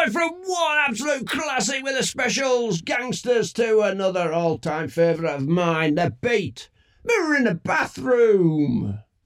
way from one absolute classic with the specials, Gangsters, to another all-time favourite of mine, The Beat, Mirror in the Bathroom.